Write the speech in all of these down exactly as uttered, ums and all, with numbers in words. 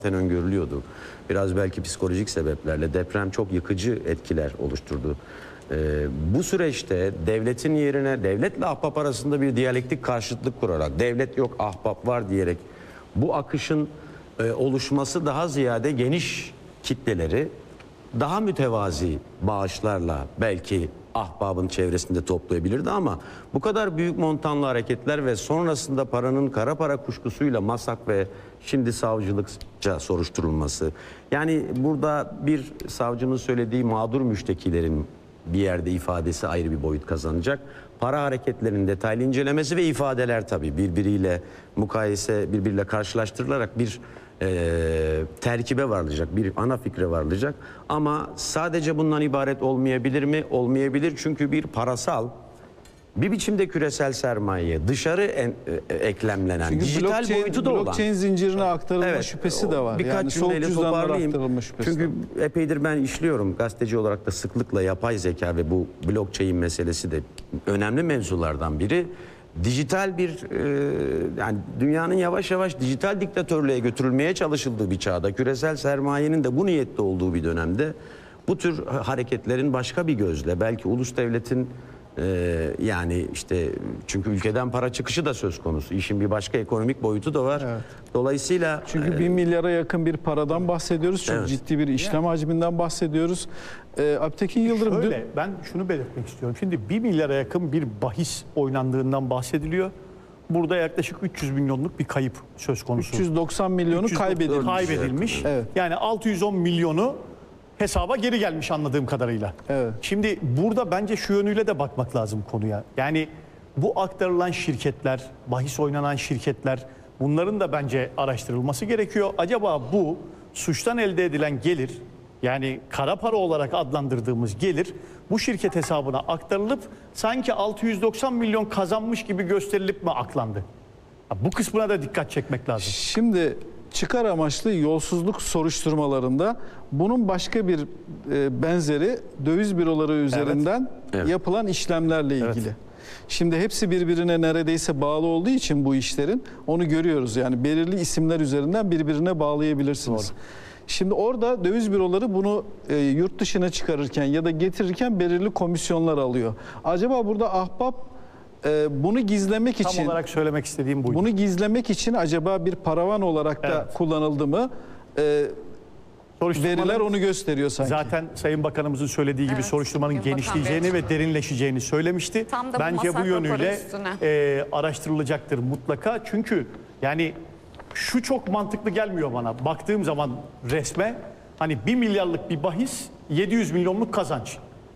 öngörülüyordu. Biraz belki psikolojik sebeplerle deprem çok yıkıcı etkiler oluşturdu. Ee, bu süreçte devletin yerine devletle ahbap arasında bir diyalektik karşıtlık kurarak, devlet yok ahbap var diyerek bu akışın e, oluşması daha ziyade geniş kitleleri daha mütevazi bağışlarla belki ahbabın çevresinde toplayabilirdi ama bu kadar büyük montanlı hareketler ve sonrasında paranın kara para kuşkusuyla MASAK ve şimdi savcılıkça soruşturulması. Yani burada bir savcının söylediği mağdur müştekilerin bir yerde ifadesi ayrı bir boyut kazanacak. Para hareketlerinin detaylı incelemesi ve ifadeler tabii birbiriyle mukayese, birbiriyle karşılaştırılarak bir e, terkibe varılacak, bir ana fikre varılacak. Ama sadece bundan ibaret olmayabilir mi? Olmayabilir, çünkü bir parasal, bir biçimde küresel sermayeye dışarı en, e, eklemlenen çünkü dijital boyutu da olan. Blockchain zincirine aktarılma evet, şüphesi de var. Birkaç yani soğuk cümleyle cüzdanlara toparlayayım. aktarılma şüphesi. Çünkü epeydir ben işliyorum. Gazeteci olarak da sıklıkla yapay zeka ve bu blockchain meselesi de önemli mevzulardan biri. Dijital bir e, yani dünyanın yavaş yavaş dijital diktatörlüğe götürülmeye çalışıldığı bir çağda, küresel sermayenin de bu niyette olduğu bir dönemde bu tür hareketlerin başka bir gözle, belki ulus devletin Ee, yani işte çünkü ülkeden para çıkışı da söz konusu. İşin bir başka ekonomik boyutu da var. Evet. Dolayısıyla çünkü e, bin milyara yakın bir paradan bahsediyoruz. Çok evet. ciddi bir işlem hacminden bahsediyoruz. Ee, Alptekin Yıldırım. Şöyle, ben şunu belirtmek istiyorum. Şimdi bir milyara yakın bir bahis oynandığından bahsediliyor. Burada yaklaşık üç yüz milyonluk bir kayıp söz konusu. üç yüz doksan milyonu üç yüz kaybedilmiş. Kaybedilmiş. Evet. Yani altı yüz on milyonu hesaba geri gelmiş anladığım kadarıyla. Evet. Şimdi burada bence şu yönüyle de bakmak lazım konuya. Yani bu aktarılan şirketler, bahis oynanan şirketler, bunların da bence araştırılması gerekiyor. Acaba bu suçtan elde edilen gelir, yani kara para olarak adlandırdığımız gelir bu şirket hesabına aktarılıp sanki altı yüz doksan milyon kazanmış gibi gösterilip mi aklandı? Bu kısmına da dikkat çekmek lazım. Şimdi çıkar amaçlı yolsuzluk soruşturmalarında bunun başka bir e, benzeri döviz büroları üzerinden Evet. yapılan işlemlerle ilgili. Evet. Şimdi hepsi birbirine neredeyse bağlı olduğu için bu işlerin onu görüyoruz. Yani belirli isimler üzerinden birbirine bağlayabilirsiniz. Doğru. Şimdi orada döviz büroları bunu e, yurt dışına çıkarırken ya da getirirken belirli komisyonlar alıyor. Acaba burada ahbap e, bunu gizlemek Tam için olarak söylemek istediğim buydu. bunu gizlemek için acaba bir paravan olarak da Evet. kullanıldı mı? Ee, veriler onu gösteriyor sanki. Zaten Sayın Bakanımızın söylediği gibi Evet, soruşturmanın bugün Bakan genişleyeceğini Bey ve derinleşeceğini söylemişti. Tam da bu Bence bu masak yönüyle raporu üstüne. e, araştırılacaktır mutlaka. Çünkü yani şu çok mantıklı gelmiyor bana. Baktığım zaman resme hani bir milyarlık bir bahis, yedi yüz milyonluk kazanç.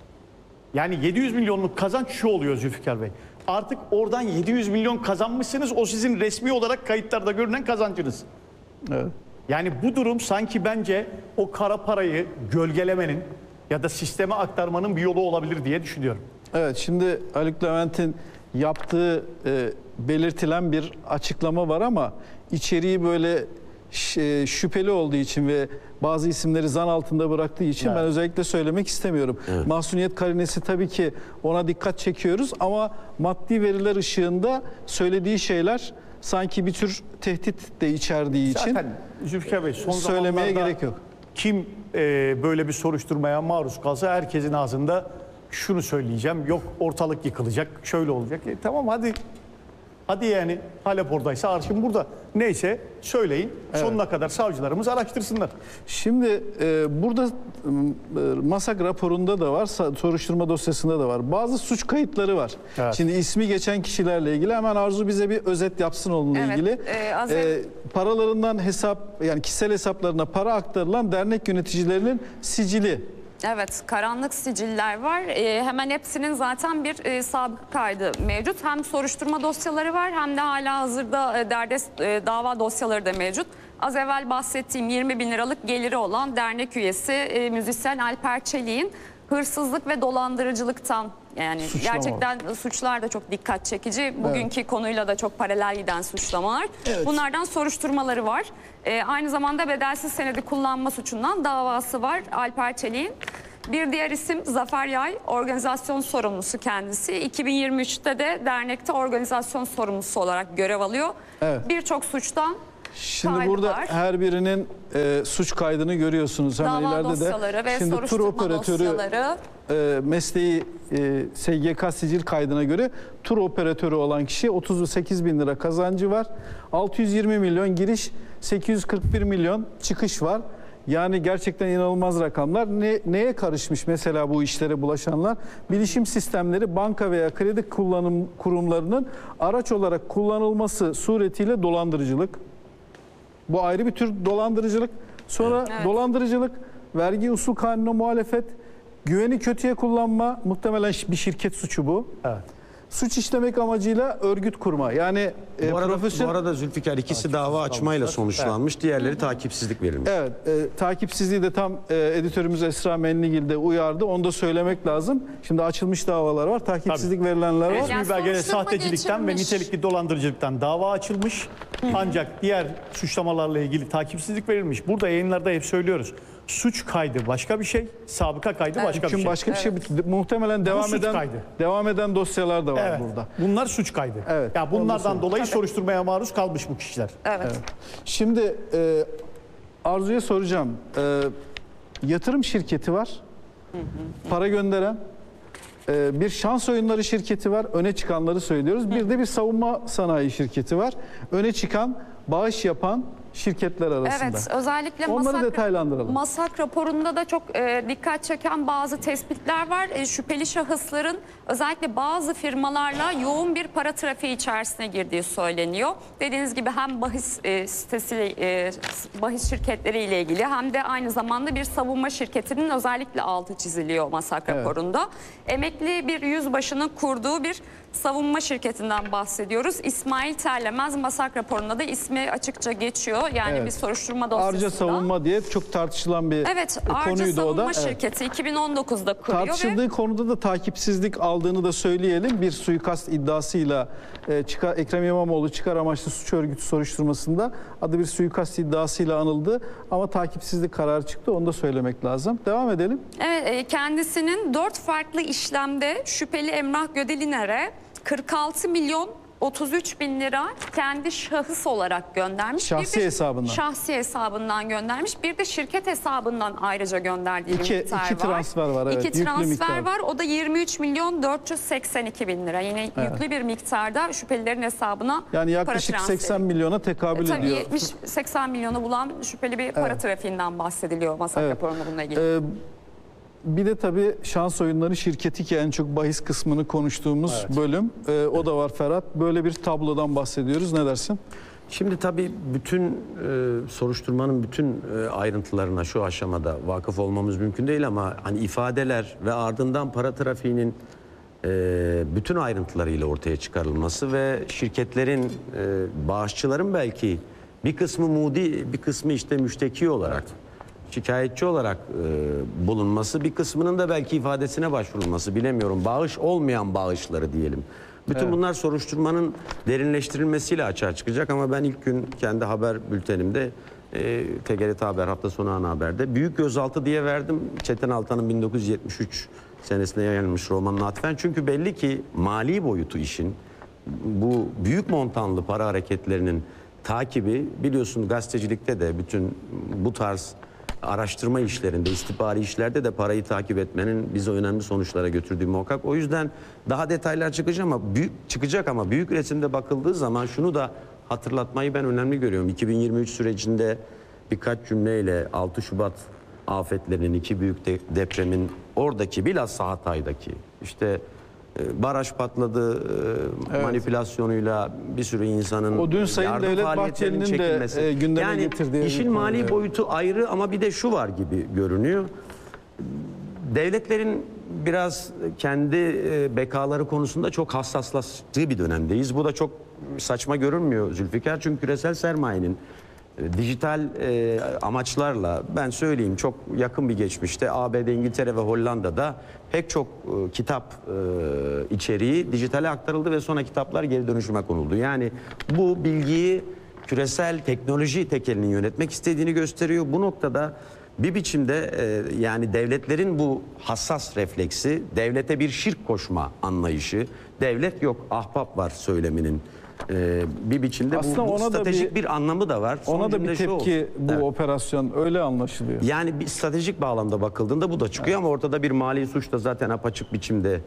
Yani yedi yüz milyonluk kazanç şu oluyor Zülfikar Bey. Artık oradan yedi yüz milyon kazanmışsınız. O sizin resmi olarak kayıtlarda görünen kazancınız. Evet. Yani bu durum sanki bence o kara parayı gölgelemenin ya da sisteme aktarmanın bir yolu olabilir diye düşünüyorum. Evet, şimdi Haluk Levent'in yaptığı e, belirtilen bir açıklama var ama içeriği böyle ş- şüpheli olduğu için ve bazı isimleri zan altında bıraktığı için Evet. ben özellikle söylemek istemiyorum. Evet. Mahsuniyet karinesi tabii ki ona dikkat çekiyoruz ama maddi veriler ışığında söylediği şeyler sanki bir tür tehdit de içerdiği için Zaten Zülfikar Bey son söylemeye zamanlarda gerek yok. kim e, böyle bir soruşturmaya maruz kalsa herkesin ağzında şunu söyleyeceğim. Yok ortalık yıkılacak, şöyle olacak. E, tamam hadi. Hadi yani Halep oradaysa arşın burada. Neyse söyleyin. Sonuna kadar savcılarımız araştırsınlar. Şimdi e, burada e, MASAK raporunda da var, soruşturma dosyasında da var. Bazı suç kayıtları var. Evet. Şimdi ismi geçen kişilerle ilgili hemen Arzu bize bir özet yapsın onunla Evet, ilgili. e, az E, önce- paralarından hesap, yani kişisel hesaplarına para aktarılan dernek yöneticilerinin sicili. Evet, karanlık siciller var. Ee, hemen hepsinin zaten bir e, sabıka kaydı mevcut. Hem soruşturma dosyaları var hem de hala hazırda e, derdest e, dava dosyaları da mevcut. Az evvel bahsettiğim yirmi bin liralık geliri olan dernek üyesi e, müzisyen Alper Çelik'in hırsızlık ve dolandırıcılıktan, yani Suçlama. gerçekten suçlar da çok dikkat çekici. Bugünkü konuyla da çok paralel giden suçlamalar. Evet. Bunlardan soruşturmaları var. Ee, aynı zamanda bedelsiz senedi kullanma suçundan davası var Alper Çelik'in. Bir diğer isim Zafer Yay, organizasyon sorumlusu kendisi. iki bin yirmi üçte de dernekte organizasyon sorumlusu olarak görev alıyor. Evet. Birçok suçtan Şimdi kaydı burada var. her birinin e, suç kaydını görüyorsunuz. Hemen Dava ileride dosyaları de. ve Şimdi tur soruşturma operatörü dosyaları. e, mesleği e, S G K sicil kaydına göre tur operatörü olan kişi otuz sekiz bin lira kazancı var. altı yüz yirmi milyon giriş, sekiz yüz kırk bir milyon çıkış var. Yani gerçekten inanılmaz rakamlar. Ne, neye karışmış mesela bu işlere bulaşanlar? Bilişim sistemleri banka veya kredi kullanım kurumlarının araç olarak kullanılması suretiyle dolandırıcılık. Bu ayrı bir tür dolandırıcılık. Sonra Evet. dolandırıcılık, vergi usul kanununa muhalefet, güveni kötüye kullanma, muhtemelen bir şirket suçu bu. Evet. Suç işlemek amacıyla örgüt kurma. Yani e, Bu arada, profesyonel... bu arada Zülfikar ikisi dava açmayla sonuçlanmış. Diğerleri takipsizlik verilmiş. Evet, e, takipsizliği de tam e, editörümüz Esra Menligil de uyardı. Onu da söylemek lazım. Şimdi açılmış davalar var, takipsizlik verilenler var. Evet. Resmi Yani belgede soruşturma sahtecilikten ve geçirmiş. nitelikli dolandırıcılıktan dava açılmış. Ancak diğer suçlamalarla ilgili takipsizlik verilmiş. Burada yayınlarda hep söylüyoruz. Suç kaydı başka bir şey, sabıka kaydı başka bir Çünkü şey. başka bir şey muhtemelen devam suç eden kaydı. devam eden dosyalar da var Evet. burada. Bunlar suç kaydı. Evet. Ya bunlardan Ondan dolayı soruşturmaya maruz kalmış bu kişiler. Evet. Şimdi e, Arzu'ya soracağım. E, yatırım şirketi var. Para gönderen. E, bir şans oyunları şirketi var. Öne çıkanları söylüyoruz. Bir de bir savunma sanayi şirketi var. Öne çıkan, bağış yapan şirketler arasında. Evet, özellikle Onları Masak, detaylandıralım. Masak raporunda da çok e, dikkat çeken bazı tespitler var. E, şüpheli şahısların özellikle bazı firmalarla yoğun bir para trafiği içerisine girdiği söyleniyor. Dediğiniz gibi hem bahis e, sitesi, e, bahis şirketleri ile ilgili hem de aynı zamanda bir savunma şirketinin özellikle altı çiziliyor Masak Evet. raporunda. Emekli bir yüzbaşının kurduğu bir savunma şirketinden bahsediyoruz. İsmail Terlemez Masak raporunda da ismi açıkça geçiyor. Yani Evet. bir soruşturma dosyasında. Arca savunma diye çok tartışılan bir Evet, Arca konuydu o Savunma da. Evet. Şirketi iki bin on dokuzda kuruyor Tartışıldığı ve konuda da takipsizlik aldığını da söyleyelim. Bir suikast iddiasıyla e, çıkar, Ekrem İmamoğlu çıkar amaçlı suç örgütü soruşturmasında adı bir suikast iddiasıyla anıldı. Ama takipsizlik kararı çıktı. Onu da söylemek lazım. Devam edelim. evet, e, kendisinin dört farklı işlemde şüpheli Emrah Gödeliner'e kırk altı milyon otuz üç bin lira kendi şahıs olarak göndermiş. Şahsi Bir de hesabından. Şahsi hesabından göndermiş. Bir de şirket hesabından ayrıca gönderdiği İki- bir miktar iki var. transfer var, evet. İki Yüklü transfer miktar. var. O da yirmi üç milyon dört yüz seksen iki bin lira. Yine yüklü bir miktarda şüphelilerin hesabına Yani para yaklaşık transferi. seksen milyona tekabül Tabii ediyor. yetmiş seksen milyonu bulan şüpheli bir para trafiğinden bahsediliyor Masak Evet. raporunda bununla ilgili. Ee, bir de tabii şans oyunları şirketi ki en çok bahis kısmını konuştuğumuz bölüm. Ee, o da var Ferhat. Böyle bir tablodan bahsediyoruz. Ne dersin? Şimdi tabii bütün e, soruşturmanın bütün e, ayrıntılarına şu aşamada vakıf olmamız mümkün değil ama hani ifadeler ve ardından para trafiğinin e, bütün ayrıntılarıyla ortaya çıkarılması ve şirketlerin, e, bağışçıların belki bir kısmı mudi, bir kısmı işte müşteki olarak, şikayetçi olarak e, bulunması, bir kısmının da belki ifadesine başvurulması, bilemiyorum. Bağış olmayan bağışları diyelim. Bütün bunlar soruşturmanın derinleştirilmesiyle açığa çıkacak ama ben ilk gün kendi haber bültenimde e, T G R T Haber hafta sonu ana haberde büyük gözaltı diye verdim. Çetin Altan'ın bin dokuz yüz yetmiş üç senesinde yayınlanmış romanına atfen. Çünkü belli ki mali boyutu işin, bu büyük montanlı para hareketlerinin takibi, biliyorsun gazetecilikte de bütün bu tarz araştırma işlerinde, istihbari işlerde de parayı takip etmenin bizi önemli sonuçlara götürdüğü muhakkak. O yüzden daha detaylar çıkacak ama büyük çıkacak ama büyük resimde bakıldığı zaman şunu da hatırlatmayı ben önemli görüyorum. iki bin yirmi üç sürecinde birkaç cümleyle altı Şubat afetlerinin, iki büyük de, depremin oradaki bilhassa Hatay'daki işte e, baraj patladı e, manipülasyonuyla bir sürü insanın O dün Sayın yardım Devlet faaliyetlerinin Bahçeli'nin de, çekilmesi. e, gündeme yani getirdiği bir işin konu, mali evet. boyutu ayrı ama bir de şu var gibi görünüyor. Devletlerin biraz kendi e, bekaları konusunda çok hassaslaştığı bir dönemdeyiz. Bu da çok saçma görünmüyor Zülfikar. Çünkü küresel sermayenin e, dijital e, amaçlarla ben söyleyeyim çok yakın bir geçmişte A B D, İngiltere ve Hollanda'da pek çok e, kitap e, içeriği dijitale aktarıldı ve sonra kitaplar geri dönüşüme konuldu. Yani bu bilgiyi küresel teknoloji tekelinin yönetmek istediğini gösteriyor. Bu noktada bir biçimde e, yani devletlerin bu hassas refleksi, devlete bir şirk koşma anlayışı, devlet yok ahbap var söyleminin e, bir biçimde bu, Aslında bu ona da stratejik bir- bir, anlamı da var. Son Ona da cümle bir şu olsun. tepki bu Evet. operasyon öyle anlaşılıyor. Yani bir stratejik bağlamda bakıldığında bu da çıkıyor ama ortada bir mali suç da zaten apaçık biçimde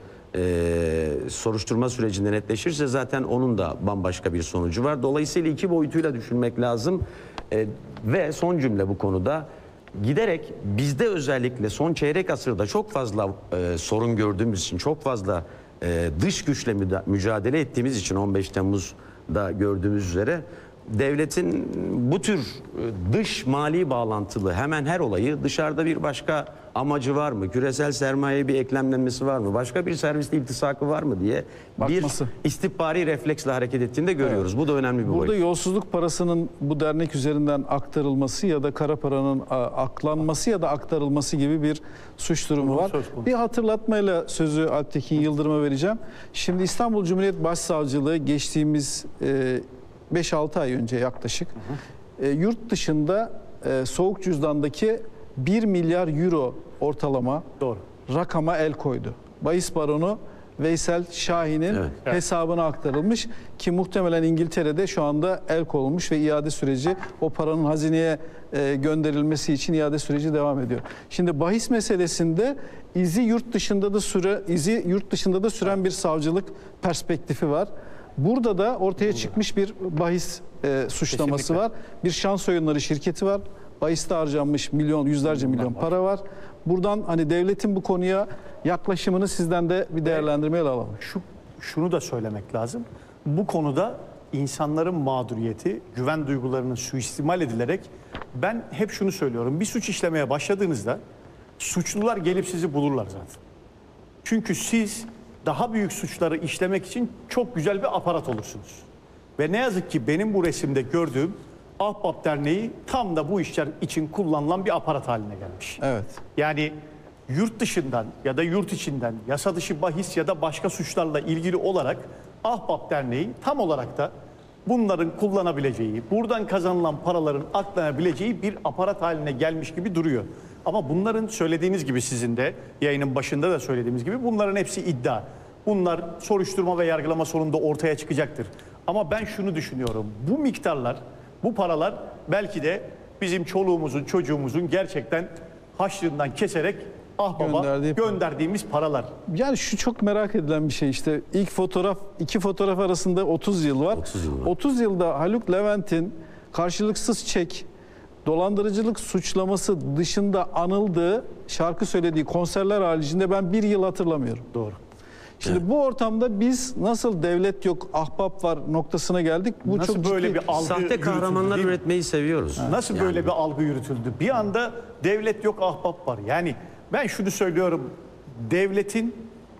e, soruşturma sürecinde netleşirse zaten onun da bambaşka bir sonucu var. Dolayısıyla iki boyutuyla düşünmek lazım. E, ve son cümle bu konuda giderek bizde özellikle son çeyrek asırda çok fazla e, sorun gördüğümüz için, çok fazla e, dış güçle müda- mücadele ettiğimiz için on beş Temmuz'da gördüğümüz üzere devletin bu tür e, dış mali bağlantılı hemen her olayı dışarıda bir başka amacı var mı? Küresel sermayeye bir eklemlenmesi var mı? Başka bir servisle iltisakı var mı diye Bakması. bir istihbari refleksle hareket ettiğini de görüyoruz. Bu da önemli bir Burada boyut. yolsuzluk parasının bu dernek üzerinden aktarılması ya da kara paranın a, aklanması ya da aktarılması gibi bir suç durumu var. söz konusu. Bir hatırlatmayla sözü Alptekin Yıldırım'a vereceğim. Şimdi İstanbul Cumhuriyet Başsavcılığı geçtiğimiz e, beş altı ay önce yaklaşık e, yurt dışında e, soğuk cüzdandaki bir milyar euro ortalama Doğru. rakama el koydu. Bahis baronu Veysel Şahin'in Evet. hesabına aktarılmış ki muhtemelen İngiltere'de şu anda el konulmuş ve iade süreci o paranın hazineye e, gönderilmesi için iade süreci devam ediyor. Şimdi bahis meselesinde izi yurt dışında da süre izi yurt dışında da süren bir savcılık perspektifi var. Burada da ortaya çıkmış bir bahis e, suçlaması Kesinlikle. var. Bir şans oyunları şirketi var. Bahiste harcanmış milyon, yüzlerce milyon para var. Buradan hani devletin bu konuya yaklaşımını sizden de bir değerlendirmeye alalım. Şu, şunu da söylemek lazım. Bu konuda insanların mağduriyeti, güven duygularının suistimal edilerek ben hep şunu söylüyorum. Bir suç işlemeye başladığınızda suçlular gelip sizi bulurlar zaten. Çünkü siz daha büyük suçları işlemek için çok güzel bir aparat olursunuz. Ve ne yazık ki benim bu resimde gördüğüm Ahbap Derneği tam da bu işler için kullanılan bir aparat haline gelmiş. Evet. Yani yurt dışından ya da yurt içinden yasa dışı bahis ya da başka suçlarla ilgili olarak Ahbap Derneği tam olarak da bunların kullanabileceği, buradan kazanılan paraların aklanabileceği bir aparat haline gelmiş gibi duruyor. Ama bunların söylediğiniz gibi sizin de yayının başında da söylediğimiz gibi bunların hepsi iddia. Bunlar soruşturma ve yargılama sonunda ortaya çıkacaktır. Ama ben şunu düşünüyorum. Bu miktarlar, bu paralar belki de bizim çoluğumuzun, çocuğumuzun gerçekten haşrından keserek ah baba Gönderdiği para. gönderdiğimiz paralar. Yani şu çok merak edilen bir şey işte ilk fotoğraf iki fotoğraf arasında otuz yıl var. otuz yıl var. otuz yılda Haluk Levent'in karşılıksız çek, dolandırıcılık suçlaması dışında anıldığı, şarkı söylediği konserler haricinde ben bir yıl hatırlamıyorum. Doğru. Şimdi bu ortamda biz nasıl devlet yok, ahbap var noktasına geldik. Bu Nasıl çok böyle ciddi. bir algı Sahte yürütüldü, kahramanlar değil mi? üretmeyi seviyoruz. Nasıl Yani böyle bir algı yürütüldü? Bir anda devlet yok ahbap var. Yani ben şunu söylüyorum. Devletin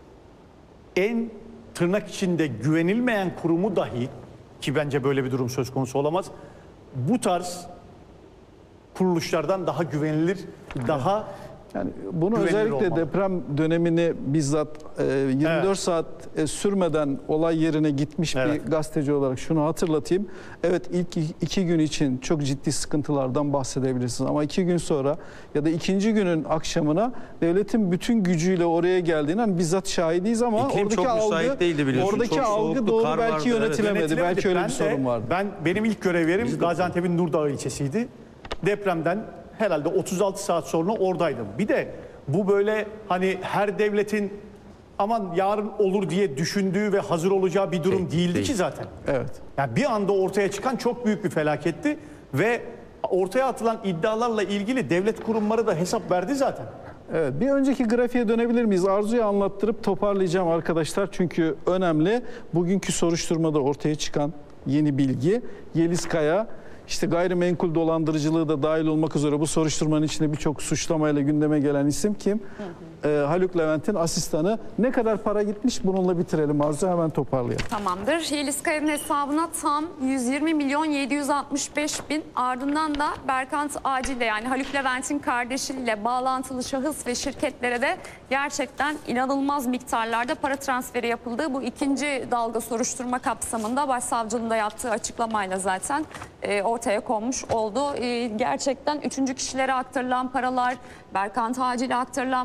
en tırnak içinde güvenilmeyen kurumu dahi ki bence böyle bir durum söz konusu olamaz. Bu tarz kuruluşlardan daha güvenilir, daha Yani bunu güvenilir özellikle olmalı. deprem dönemini bizzat e, yirmi dört Evet. saat e, sürmeden olay yerine gitmiş Evet. bir gazeteci olarak şunu hatırlatayım. Evet ilk i- iki gün için çok ciddi sıkıntılardan bahsedebilirsiniz ama iki gün sonra ya da ikinci günün akşamına devletin bütün gücüyle oraya geldiğini hani bizzat şahidiyiz ama İklim oradaki çok müsait algı değildi biliyorsun. oradaki Çok algı soğuktu, doğru kar belki vardı, evet. yönetilemedi. Yönetilemedi. Belki öyle Ben bir de- sorun vardı. Ben benim ilk görev yerim Gaziantep'in Nurdağ ilçesiydi. Depremden herhalde otuz altı saat sonra oradaydım. Bir de bu böyle hani her devletin aman yarın olur diye düşündüğü ve hazır olacağı bir durum Değil, değildi değil. ki zaten. Evet. Yani bir anda ortaya çıkan çok büyük bir felaketti ve ortaya atılan iddialarla ilgili devlet kurumları da hesap verdi zaten. Evet, bir önceki grafiğe dönebilir miyiz? Arzu'yu anlattırıp toparlayacağım arkadaşlar. Çünkü önemli. Bugünkü soruşturmada ortaya çıkan yeni bilgi. Yeliz Kaya, işte gayrimenkul dolandırıcılığı da dahil olmak üzere bu soruşturmanın içinde birçok suçlamayla gündeme gelen isim kim? Ee, Haluk Levent'in asistanı. Ne kadar para gitmiş? Bununla bitirelim Arzu. Hemen toparlayalım. Tamamdır. Yeliz Kaya'nın hesabına tam yüz yirmi milyon yedi yüz altmış beş bin, ardından da Berkant Acil'le yani Haluk Levent'in kardeşiyle bağlantılı şahıs ve şirketlere de gerçekten inanılmaz miktarlarda para transferi yapıldı. Bu ikinci dalga soruşturma kapsamında başsavcılığında yaptığı açıklamayla zaten e, ortaya konmuş oldu. E, gerçekten üçüncü kişilere aktarılan paralar, Berkant Acil'e aktarılan paralar,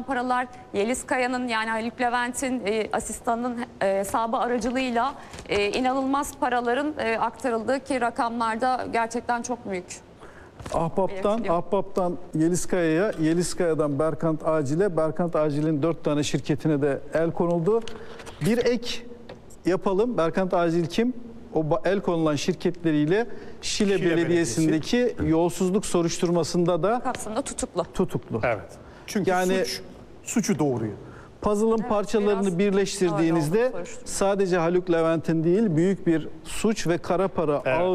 var. Yeliz Kaya'nın yani Haluk Levent'in e, asistanının e, hesabı aracılığıyla e, inanılmaz paraların e, aktarıldığı ki rakamlarda gerçekten çok büyük. Ahbap'tan, Belirtiliyor. Ahbap'tan Yeliz Kaya'ya, Yeliz Kaya'dan Berkant Acil'e, Berkant Acil'in dört tane şirketine de el konuldu. Bir ek yapalım. Berkant Acil kim? O ba- el konulan şirketleriyle Şile, Şile Belediyesi'ndeki yolsuzluk soruşturmasında da Kapsamında tutuklu. tutuklu. Evet. Çünkü Yani- suç suçu doğuruyor. Puzzle'ın parçalarını biraz birleştirdiğinizde öyle oldu soruşturma. sadece Haluk Levent'in değil büyük bir suç ve kara para Evet. ağı